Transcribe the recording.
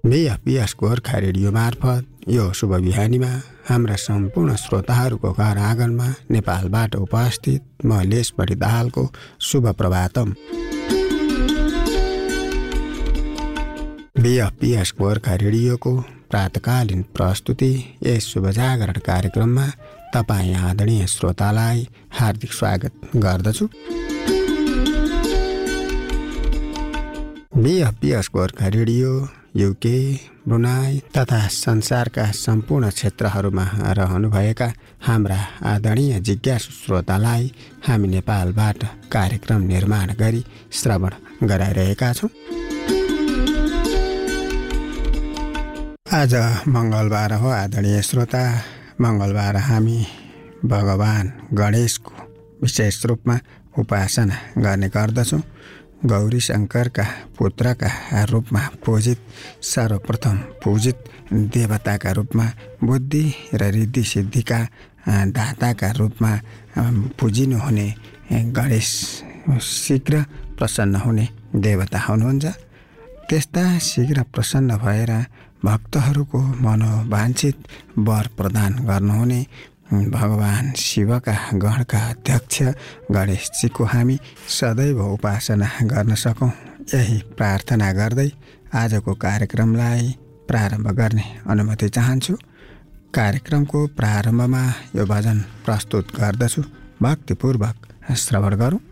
बीएफपीएस Gorkha radio मार्फत यो शुभ बिहानीमा हाम्रा सम्पूर्ण श्रोताहरूको घर आँगनमा नेपालबाट उपस्थित म लेसबढी दाहालको शुभ प्रभातम। बीएफपीएस गोर्खा रेडियोको प्रातकालीन प्रस्तुति यस शुभ जागरण कार्यक्रममा तपाईँ आदरणीय श्रोतालाई हार्दिक स्वागत गर्दछु। बीएफपीएस गोर्खा रेडियो युके, ब्रुनाई तथा संसारका सम्पूर्ण क्षेत्रहरूमा रहनुभएका हाम्रा आदरणीय जिज्ञासु श्रोतालाई हामी नेपालबाट कार्यक्रम निर्माण गरी श्रवण गराइरहेका छौँ। आज मङ्गलबार हो आदरणीय श्रोता। मङ्गलबार हामी भगवान गणेशको विशेष रूपमा उपासना गर्ने गर्दछौँ। गौरी शङ्करका पुत्रका रूपमा पूजित, सर्वप्रथम पूजित देवताका रूपमा, बुद्धि र रिद्धि सिद्धिका दाताका रूपमा पूजिनुहुने गणेश शीघ्र प्रसन्न हुने देवता हुनुहुन्छ। त्यस्ता शीघ्र प्रसन्न भएर भक्तहरूको मनोवाञ्छित वर प्रदान गर्नुहुने भगवान शिवका गणका अध्यक्ष गणेशजीको हामी सदैव उपासना गर्न सकौँ, यही प्रार्थना गर्दै आजको कार्यक्रमलाई प्रारम्भ गर्ने अनुमति चाहन्छु। कार्यक्रमको प्रारम्भमा यो भजन प्रस्तुत गर्दछु, भक्तिपूर्वक श्रवण गरौँ।